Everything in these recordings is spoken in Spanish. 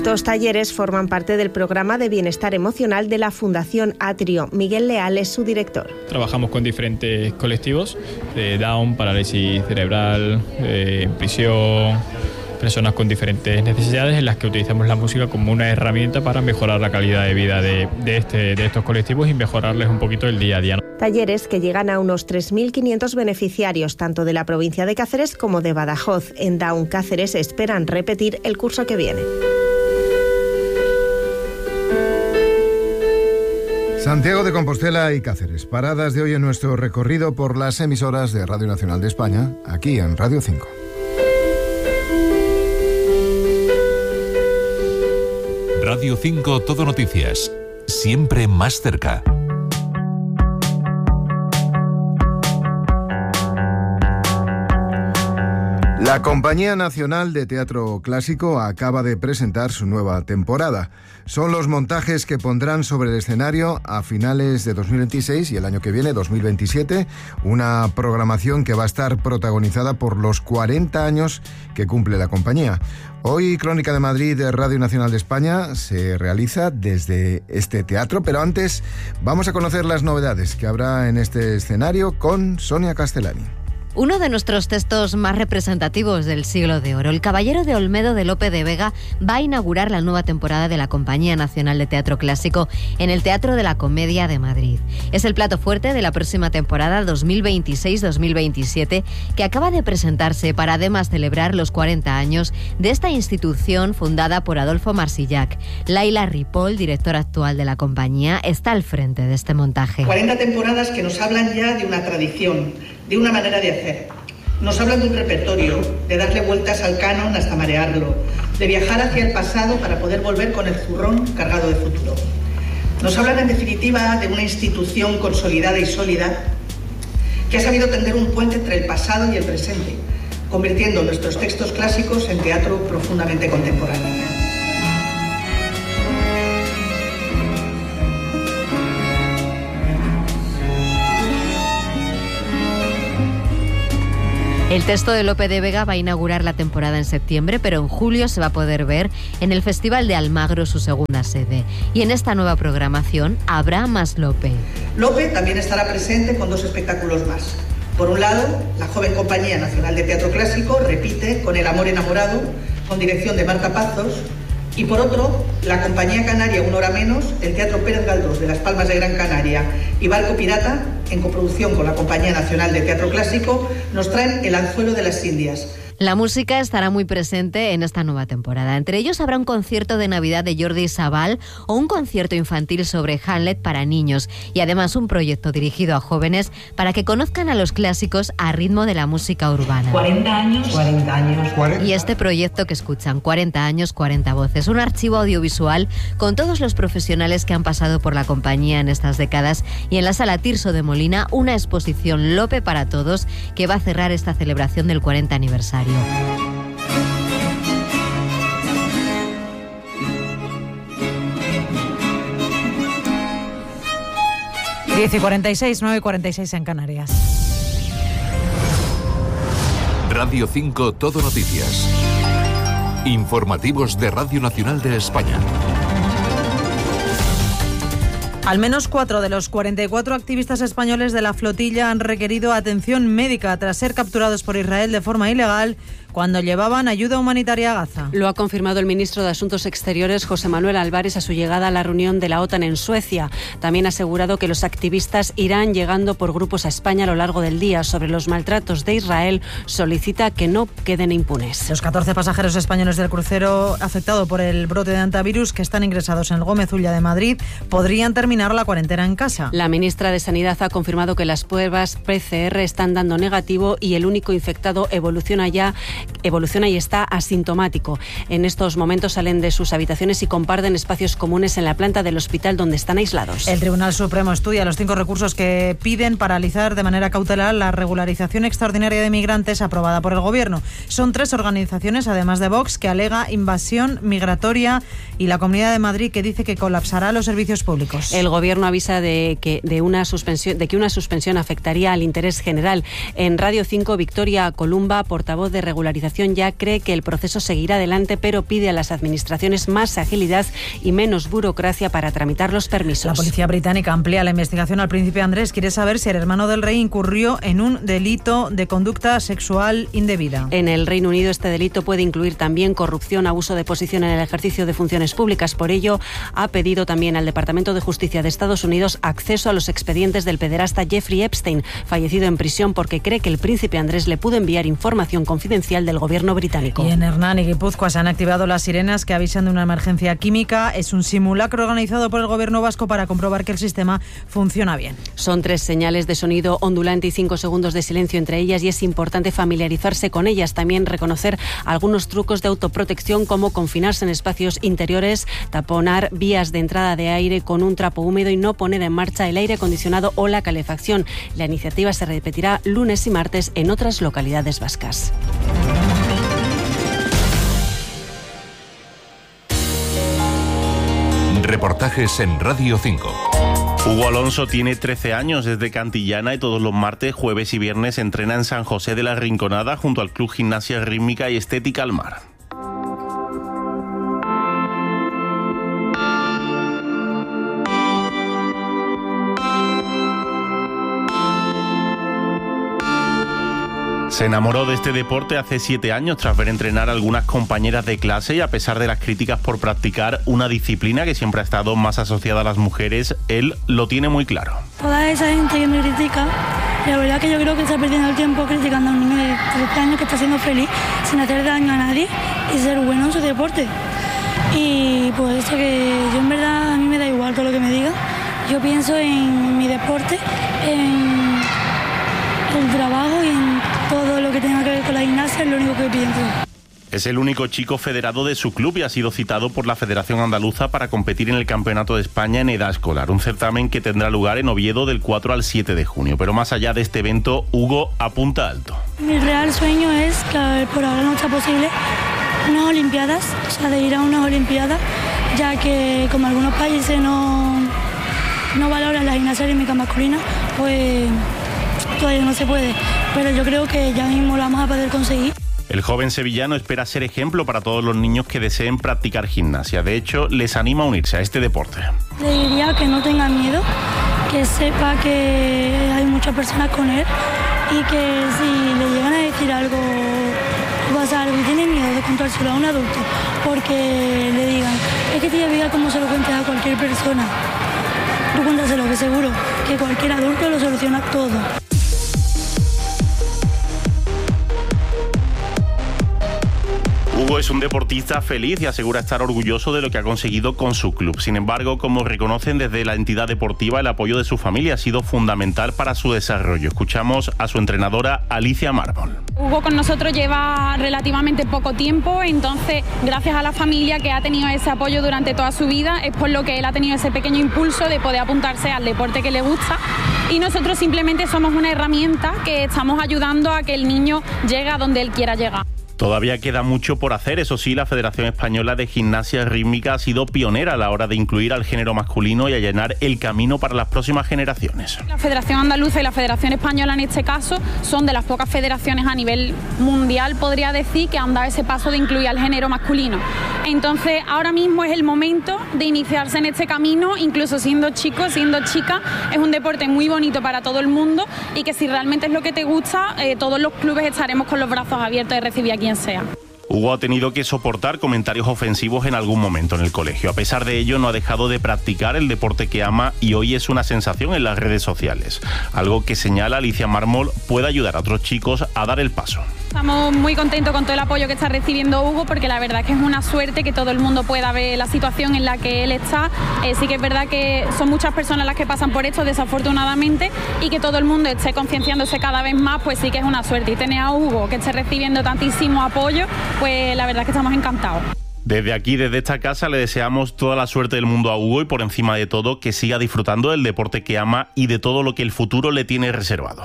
Estos talleres forman parte del programa de bienestar emocional de la Fundación Atrio. Miguel Leal es su director. Trabajamos con diferentes colectivos de Down, parálisis cerebral, prisión, personas con diferentes necesidades, en las que utilizamos la música como una herramienta para mejorar la calidad de vida de estos colectivos y mejorarles un poquito el día a día. Talleres que llegan a unos 3.500 beneficiarios, tanto de la provincia de Cáceres como de Badajoz. En Down Cáceres esperan repetir el curso que viene. Santiago de Compostela y Cáceres, paradas de hoy en nuestro recorrido por las emisoras de Radio Nacional de España, aquí en Radio 5. Radio 5 Todo Noticias, siempre más cerca. La Compañía Nacional de Teatro Clásico acaba de presentar su nueva temporada. Son los montajes que pondrán sobre el escenario a finales de 2026 y el año que viene, 2027, una programación que va a estar protagonizada por los 40 años que cumple la compañía. Hoy, Crónica de Madrid de Radio Nacional de España se realiza desde este teatro, pero antes vamos a conocer las novedades que habrá en este escenario con Sonia Castellani. Uno de nuestros textos más representativos del siglo de oro, El Caballero de Olmedo de Lope de Vega, va a inaugurar la nueva temporada de la Compañía Nacional de Teatro Clásico en el Teatro de la Comedia de Madrid. Es el plato fuerte de la próxima temporada 2026-2027 que acaba de presentarse para además celebrar los 40 años de esta institución fundada por Adolfo Marsillac. Laila Ripoll, directora actual de la compañía, está al frente de este montaje. 40 temporadas que nos hablan ya de una tradición, de una manera de hacer. Nos hablan de un repertorio, de darle vueltas al canon hasta marearlo, de viajar hacia el pasado para poder volver con el zurrón cargado de futuro. Nos hablan en definitiva de una institución consolidada y sólida que ha sabido tender un puente entre el pasado y el presente, convirtiendo nuestros textos clásicos en teatro profundamente contemporáneo. El texto de Lope de Vega va a inaugurar la temporada en septiembre, pero en julio se va a poder ver en el Festival de Almagro, su segunda sede. Y en esta nueva programación habrá más Lope. Lope también estará presente con 2 espectáculos más. Por un lado, la joven Compañía Nacional de Teatro Clásico repite con El Amor Enamorado, con dirección de Marta Pazos, y por otro, la Compañía Canaria Una Hora Menos, el Teatro Pérez Galdós de Las Palmas de Gran Canaria y Barco Pirata, en coproducción con la Compañía Nacional de Teatro Clásico, nos traen El Anzuelo de las Indias. La música estará muy presente en esta nueva temporada. Entre ellos habrá un concierto de Navidad de Jordi Sabal o un concierto infantil sobre Hamlet para niños y además un proyecto dirigido a jóvenes para que conozcan a los clásicos a ritmo de la música urbana. 40 años. Y este proyecto que escuchan, 40 años, 40 voces, un archivo audiovisual con todos los profesionales que han pasado por la compañía en estas décadas y en la Sala Tirso de Molina una exposición Lope para todos que va a cerrar esta celebración del 40 aniversario. 10:46, 9:46 en Canarias. Radio 5 Todo Noticias. Informativos de Radio Nacional de España. Al menos 4 de los 44 activistas españoles de la flotilla han requerido atención médica tras ser capturados por Israel de forma ilegal cuando llevaban ayuda humanitaria a Gaza. Lo ha confirmado el ministro de Asuntos Exteriores, José Manuel Álvarez, a su llegada a la reunión de la OTAN en Suecia. También ha asegurado que los activistas irán llegando por grupos a España a lo largo del día. Sobre los maltratos de Israel, solicita que no queden impunes. Los 14 pasajeros españoles del crucero afectado por el brote de antivirus que están ingresados en el Gómez Ulla de Madrid podrían terminar la cuarentena en casa. La ministra de Sanidad ha confirmado que las pruebas PCR están dando negativo y el único infectado evoluciona y está asintomático. En estos momentos salen de sus habitaciones y comparten espacios comunes en la planta del hospital donde están aislados. El Tribunal Supremo estudia los 5 recursos que piden paralizar de manera cautelar la regularización extraordinaria de migrantes aprobada por el Gobierno. Son 3 organizaciones, además de Vox, que alega invasión migratoria y la Comunidad de Madrid, que dice que colapsará los servicios públicos. El El Gobierno avisa de que una suspensión afectaría al interés general. En Radio 5, Victoria Columba, portavoz de regularización, ya cree que el proceso seguirá adelante, pero pide a las administraciones más agilidad y menos burocracia para tramitar los permisos. La policía británica amplía la investigación al príncipe Andrés. Quiere saber si el hermano del rey incurrió en un delito de conducta sexual indebida. En el Reino Unido este delito puede incluir también corrupción, abuso de posición en el ejercicio de funciones públicas. Por ello, ha pedido también al Departamento de Justicia de Estados Unidos acceso a los expedientes del pederasta Jeffrey Epstein, fallecido en prisión porque cree que el príncipe Andrés le pudo enviar información confidencial del gobierno británico. Y en Hernán y Guipúzcoa se han activado las sirenas que avisan de una emergencia química. Es un simulacro organizado por el gobierno vasco para comprobar que el sistema funciona bien. Son 3 señales de sonido ondulante y 5 segundos de silencio entre ellas, y es importante familiarizarse con ellas. También reconocer algunos trucos de autoprotección, como confinarse en espacios interiores, taponar vías de entrada de aire con un trapo húmedo y no poner en marcha el aire acondicionado o la calefacción. La iniciativa se repetirá lunes y martes en otras localidades vascas. Reportajes en Radio 5. Hugo Alonso tiene 13 años, es de Cantillana y todos los martes, jueves y viernes entrena en San José de la Rinconada junto al Club Gimnasia Rítmica y Estética Almar. Se enamoró de este deporte hace 7 años tras ver entrenar a algunas compañeras de clase, y a pesar de las críticas por practicar una disciplina que siempre ha estado más asociada a las mujeres, él lo tiene muy claro. Toda esa gente que me critica, la verdad que yo creo que está perdiendo el tiempo criticando a un niño de 13 años que está siendo feliz sin hacer daño a nadie y ser bueno en su deporte. Y pues eso, que yo en verdad a mí me da igual todo lo que me digan. Yo pienso en mi deporte, en el trabajo y en todo lo que tenga que ver con la gimnasia, es lo único que pienso. Es el único chico federado de su club y ha sido citado por la Federación Andaluza para competir en el Campeonato de España en edad escolar, un certamen que tendrá lugar en Oviedo del 4 al 7 de junio. Pero más allá de este evento, Hugo apunta alto. Mi real sueño es, que por ahora no está posible, unas Olimpiadas, o sea, de ir a unas Olimpiadas, ya que como algunos países no valoran la gimnasia rítmica masculina, pues todavía no se puede, pero yo creo que ya mismo lo vamos a poder conseguir. El joven sevillano espera ser ejemplo para todos los niños que deseen practicar gimnasia. De hecho, les anima a unirse a este deporte. Le diría que no tenga miedo, que sepa que hay muchas personas con él y que si le llegan a decir algo, vas a ver, tiene miedo de contárselo a un adulto, porque le digan, es que te diga cómo se lo cuentes a cualquier persona. Tú cuéntaselo, que seguro que cualquier adulto lo soluciona todo. Hugo es un deportista feliz y asegura estar orgulloso de lo que ha conseguido con su club. Sin embargo, como reconocen desde la entidad deportiva, el apoyo de su familia ha sido fundamental para su desarrollo. Escuchamos a su entrenadora Alicia Mármol. Hugo con nosotros lleva relativamente poco tiempo, entonces gracias a la familia que ha tenido ese apoyo durante toda su vida, es por lo que él ha tenido ese pequeño impulso de poder apuntarse al deporte que le gusta, y nosotros simplemente somos una herramienta que estamos ayudando a que el niño llegue a donde él quiera llegar. Todavía queda mucho por hacer, eso sí, la Federación Española de Gimnasia Rítmica ha sido pionera a la hora de incluir al género masculino y allanar el camino para las próximas generaciones. La Federación Andaluza y la Federación Española en este caso son de las pocas federaciones a nivel mundial, podría decir, que han dado ese paso de incluir al género masculino. Entonces, ahora mismo es el momento de iniciarse en este camino, incluso siendo chico, siendo chica. Es un deporte muy bonito para todo el mundo y que si realmente es lo que te gusta, todos los clubes estaremos con los brazos abiertos de recibir a quien sea. Hugo ha tenido que soportar comentarios ofensivos en algún momento en el colegio. A pesar de ello, no ha dejado de practicar el deporte que ama y hoy es una sensación en las redes sociales. Algo que, señala Alicia Mármol, puede ayudar a otros chicos a dar el paso. Estamos muy contentos con todo el apoyo que está recibiendo Hugo, porque la verdad es que es una suerte que todo el mundo pueda ver la situación en la que él está. Sí que es verdad que son muchas personas las que pasan por esto, desafortunadamente, y que todo el mundo esté concienciándose cada vez más, pues sí que es una suerte. Y tener a Hugo que esté recibiendo tantísimo apoyo, pues la verdad es que estamos encantados. Desde aquí, desde esta casa, le deseamos toda la suerte del mundo a Hugo y, por encima de todo, que siga disfrutando del deporte que ama y de todo lo que el futuro le tiene reservado.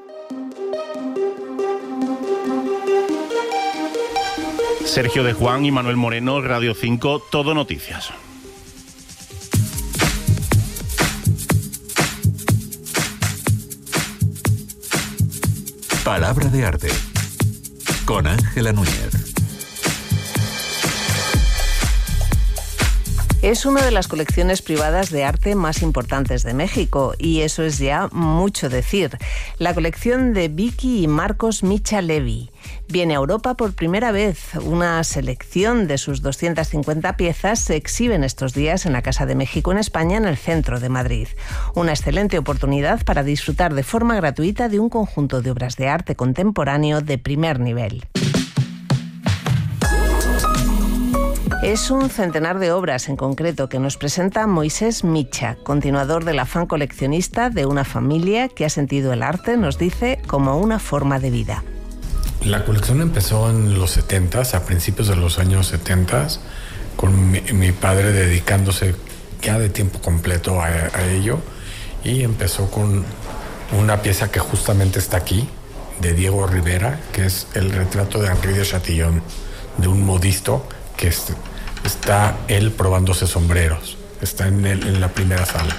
Sergio de Juan y Manuel Moreno, Radio 5, Todo Noticias. Palabra de arte. Con Ángela Núñez. Es una de las colecciones privadas de arte más importantes de México y eso es ya mucho decir. La colección de Vicky y Marcos Micha Levi. Viene a Europa por primera vez. Una selección de sus 250 piezas se exhiben estos días en la Casa de México en España, en el centro de Madrid. Una excelente oportunidad para disfrutar de forma gratuita de un conjunto de obras de arte contemporáneo de primer nivel. Es un centenar de obras en concreto que nos presenta Moisés Micha, continuador del afán coleccionista de una familia que ha sentido el arte, nos dice, como una forma de vida. La colección empezó en los 70s, a principios de los años 70s, con mi padre dedicándose ya de tiempo completo a ello, y empezó con una pieza que justamente está aquí, de Diego Rivera, que es el retrato de Henri de Chatillon, de un modisto que está él probándose sombreros. Está en la primera sala.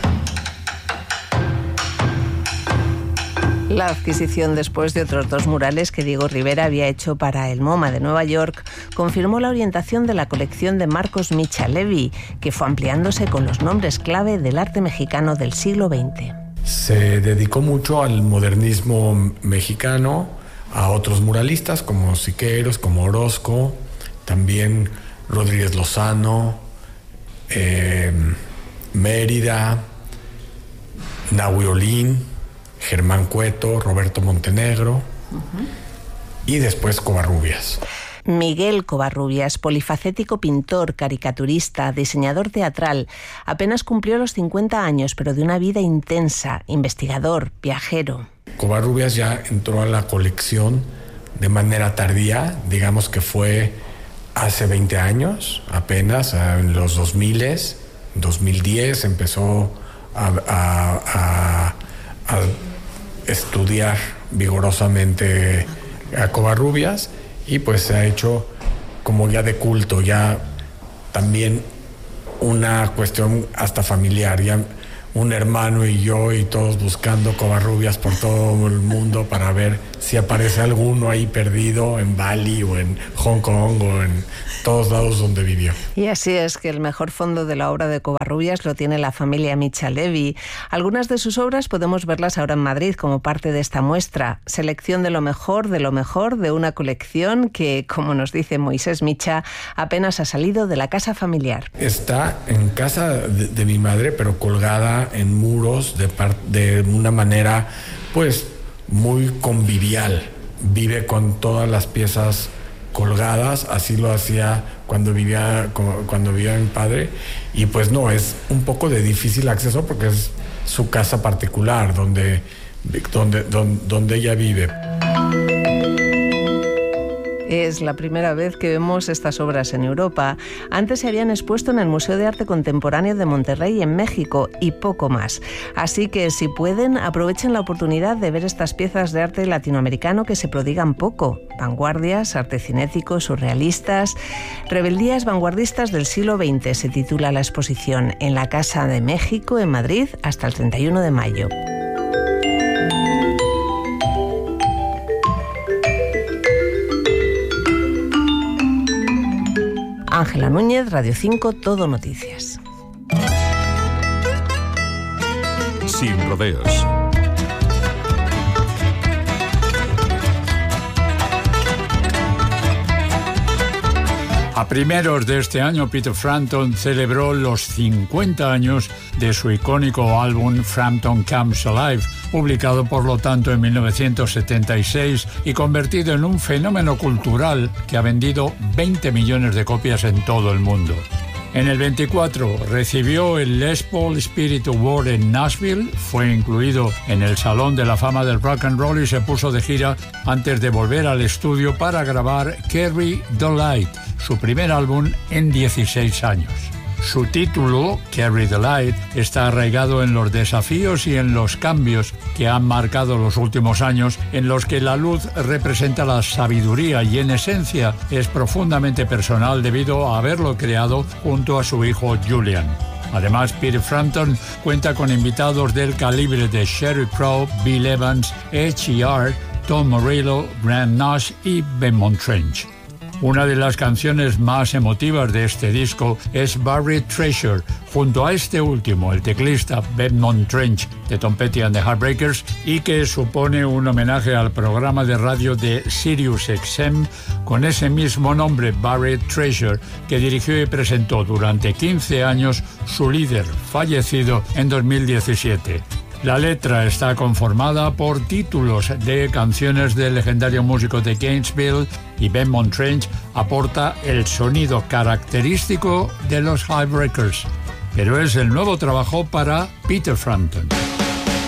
La adquisición, después de otros 2 murales que Diego Rivera había hecho para el MoMA de Nueva York, confirmó la orientación de la colección de Marcos Micha Levi, que fue ampliándose con los nombres clave del arte mexicano del siglo XX. Se dedicó mucho al modernismo mexicano, a otros muralistas como Siqueiros, como Orozco, también Rodríguez Lozano, Mérida, Nahui Olin, Germán Cueto, Roberto Montenegro y después Covarrubias. Miguel Covarrubias, polifacético pintor, caricaturista, diseñador teatral, apenas cumplió los 50 años, pero de una vida intensa, investigador, viajero. Covarrubias ya entró a la colección de manera tardía, digamos que fue hace 20 años, apenas, en los 2000s, 2010 empezó a estudiar vigorosamente a Covarrubias y pues se ha hecho como ya de culto, ya también una cuestión hasta familiar, ya un hermano y yo y todos buscando Covarrubias por todo el mundo para ver si aparece alguno ahí perdido en Bali o en Hong Kong o en todos lados donde vivió. Y así es que el mejor fondo de la obra de Covarrubias lo tiene la familia Micha Levi. Algunas de sus obras podemos verlas ahora en Madrid como parte de esta muestra. Selección de lo mejor de una colección que, como nos dice Moisés Micha, apenas ha salido de la casa familiar. Está en casa de mi madre, pero colgada en muros de una manera pues muy convivial. Vive con todas las piezas colgadas, así lo hacía cuando vivía mi padre, y pues no, es un poco de difícil acceso porque es su casa particular donde ella vive. Es la primera vez que vemos estas obras en Europa. Antes se habían expuesto en el Museo de Arte Contemporáneo de Monterrey, en México, y poco más. Así que, si pueden, aprovechen la oportunidad de ver estas piezas de arte latinoamericano que se prodigan poco. Vanguardias, arte cinético, surrealistas, rebeldías vanguardistas del siglo XX, se titula la exposición, en la Casa de México, en Madrid, hasta el 31 de mayo. Ángela Núñez, Radio 5, Todo Noticias. Sin rodeos. A primeros de este año, Peter Frampton celebró los 50 años de su icónico álbum Frampton Comes Alive, publicado por lo tanto en 1976 y convertido en un fenómeno cultural que ha vendido 20 millones de copias en todo el mundo. En el 24 recibió el Les Paul Spirit Award en Nashville, fue incluido en el Salón de la Fama del Rock and Roll y se puso de gira antes de volver al estudio para grabar Carry the Light, su primer álbum en 16 años. Su título, Carry the Light, está arraigado en los desafíos y en los cambios que han marcado los últimos años, en los que la luz representa la sabiduría y en esencia es profundamente personal debido a haberlo creado junto a su hijo Julian. Además, Peter Frampton cuenta con invitados del calibre de Sheryl Crow, Bill Evans, H.E.R., Tom Morello, Graham Nash y Benmont Trench. Una de las canciones más emotivas de este disco es Buried Treasure. Junto a este último, el teclista Benmont Trench de Tom Petty and the Heartbreakers, y que supone un homenaje al programa de radio de Sirius XM con ese mismo nombre, Buried Treasure, que dirigió y presentó durante 15 años su líder, fallecido en 2017. La letra está conformada por títulos de canciones del legendario músico de Gainesville, y Benmont Trench aporta el sonido característico de los Heartbreakers, pero es el nuevo trabajo para Peter Frampton.